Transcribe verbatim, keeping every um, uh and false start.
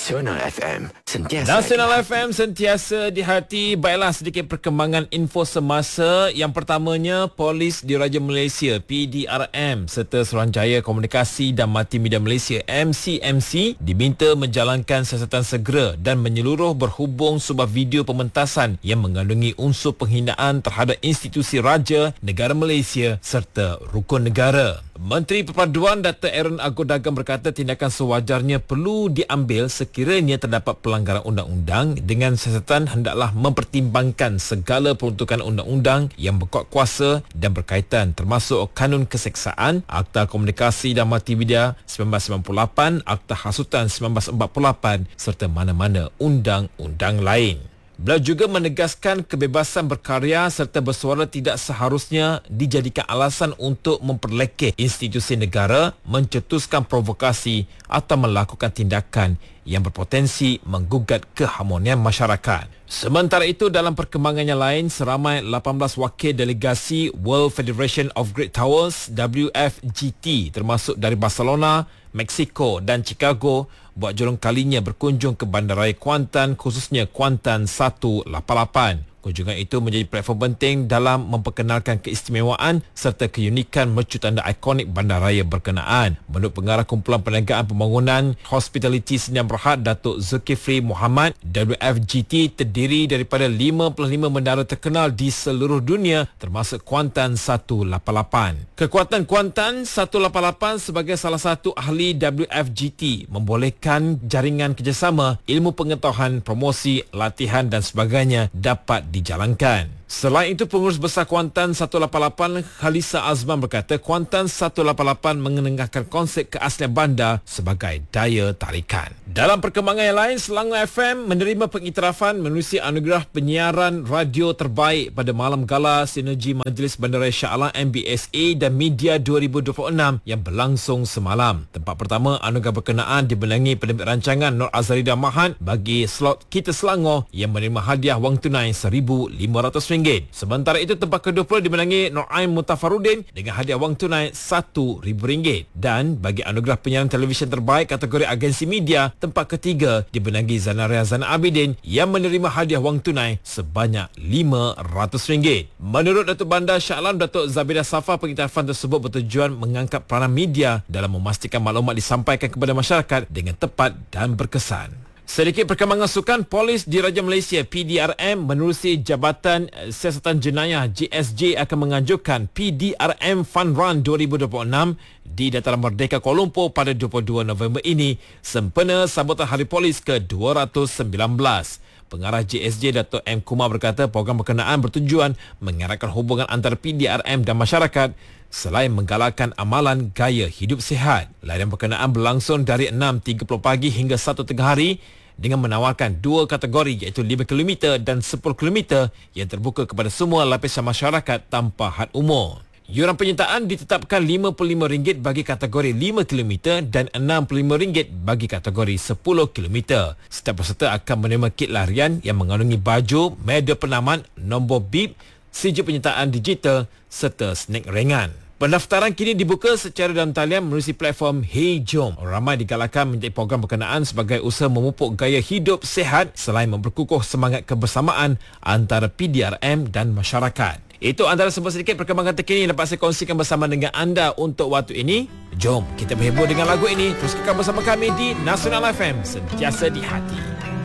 Nasional F M, sentiasa Nasional di F M, sentiasa di hati. Baiklah, sedikit perkembangan info semasa. Yang pertamanya, Polis Diraja Malaysia P D R M serta Suruhanjaya Komunikasi dan Multimedia Malaysia M C M C diminta menjalankan siasatan segera dan menyeluruh berhubung sebuah video pementasan yang mengandungi unsur penghinaan terhadap institusi raja, negara Malaysia serta rukun negara. Menteri Perpaduan Datuk Aaron Agod-Dagang berkata tindakan sewajarnya perlu diambil sekiranya terdapat pelanggaran undang-undang dengan siasatan hendaklah mempertimbangkan segala peruntukan undang-undang yang berkuat kuasa dan berkaitan termasuk Kanun Keseksaan, Akta Komunikasi dan Multimedia seribu sembilan ratus sembilan puluh lapan, Akta Hasutan seribu sembilan ratus empat puluh lapan serta mana-mana undang-undang lain. Beliau juga menegaskan kebebasan berkarya serta bersuara tidak seharusnya dijadikan alasan untuk memperlekeh institusi negara, mencetuskan provokasi atau melakukan tindakan yang berpotensi menggugat keharmonian masyarakat. Sementara itu, dalam perkembangannya lain, seramai lapan belas wakil delegasi World Federation of Great Towers W F G T termasuk dari Barcelona, Mexico dan Chicago buat jurung kalinya berkunjung ke Bandaraya Kuantan, khususnya Kuantan seratus lapan puluh lapan. Kunjungan itu menjadi platform penting dalam memperkenalkan keistimewaan serta keunikan mercu tanda ikonik bandaraya berkenaan. Menurut Pengarah Kumpulan Perniagaan Pembangunan Hospitality Sdn Bhd Datuk Zulkifli Muhammad, W F G T terdiri daripada lima puluh lima menara terkenal di seluruh dunia termasuk Kuantan seratus lapan puluh lapan. Kekuatan Kuantan seratus lapan puluh lapan sebagai salah satu ahli W F G T membolehkan jaringan kerjasama, ilmu pengetahuan, promosi, latihan dan sebagainya dapat dijalankan. Selain itu, Pengurus Besar Kuantan seratus lapan puluh lapan Khalisa Azman berkata Kuantan seratus lapan puluh lapan mengenengahkan konsep keaslian bandar sebagai daya tarikan. Dalam perkembangan yang lain, Selangor F M menerima pengiktirafan menerusi anugerah penyiaran radio terbaik pada malam gala Sinergi Majlis Bandaraya Shah Alam M B S A dan Media dua ribu dua puluh enam yang berlangsung semalam. Tempat pertama anugerah berkenaan dibenangi penerbit rancangan Nur Azarida Mahan bagi slot Kita Selangor yang menerima hadiah wang tunai seribu lima ratus ringgit. Sementara itu, tempat kedua pula dimenangi Nur Ain Mutafarudin dengan hadiah wang tunai satu ribu ringgit. Dan bagi anugerah penyiaran televisyen terbaik kategori agensi media, tempat ketiga dimenangi Zanaria Zana Abidin yang menerima hadiah wang tunai sebanyak lima ratus ringgit. Menurut Datuk Bandar Shah Alam Datuk Zabida Safa, pengiktirafan tersebut bertujuan mengangkat peranan media dalam memastikan maklumat disampaikan kepada masyarakat dengan tepat dan berkesan. Sedikit perkembangan sukan, Polis Diraja Malaysia P D R M menerusi Jabatan Siasatan Jenayah J S J akan menganjurkan P D R M Fun Run dua ribu dua puluh enam di Dataran Merdeka Kuala Lumpur pada dua puluh dua November ini sempena sambutan Hari Polis ke dua ratus sembilan belas. Pengarah J S J Datuk M. Kumar berkata program berkenaan bertujuan mengeratkan hubungan antara P D R M dan masyarakat selain menggalakkan amalan gaya hidup sihat. Larian berkenaan berlangsung dari enam tiga puluh pagi hingga satu tengah hari dengan menawarkan dua kategori iaitu lima kilometer dan sepuluh kilometer yang terbuka kepada semua lapisan masyarakat tanpa had umur. Yuran penyertaan ditetapkan lima puluh lima ringgit bagi kategori lima kilometer dan enam puluh lima ringgit bagi kategori sepuluh kilometer. Setiap peserta akan menerima kit larian yang mengandungi baju, media penaman, nombor bib, sijil penyertaan digital serta snack ringan. Pendaftaran kini dibuka secara dalam talian melalui platform Hey Jom. Ramai digalakkan menjadi program berkenaan sebagai usaha memupuk gaya hidup sihat selain memperkukuh semangat kebersamaan antara P D R M dan masyarakat. Itu antara sebuah sedikit perkembangan terkini yang dapat saya kongsikan bersama dengan anda untuk waktu ini. Jom kita berhibur dengan lagu ini. Terus kekal bersama kami di Nasional F M, sentiasa di hati.